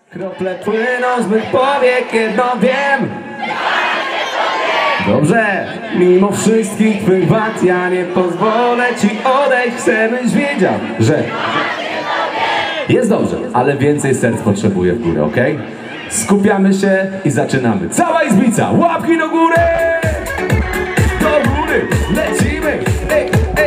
Krople płyną z mych powiek, jedno wiem. Dobrze, mimo wszystkich twych wad ja nie pozwolę ci odejść. Chcę, byś wiedział, że jest dobrze, ale więcej serc potrzebuję w górę, okej? Skupiamy się i zaczynamy. Cała izbica, łapki do góry!